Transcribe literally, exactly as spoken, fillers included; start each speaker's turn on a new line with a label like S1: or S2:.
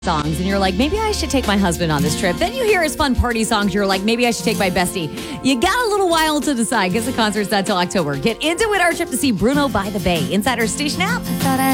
S1: songs and you're like, maybe I should take my husband on this trip. Then you hear his fun party songs. You're like, maybe I should take my bestie. You got a little while to decide because the concert's not till October. Get into it, our trip to see Bruno by the Bay. Inside our station app.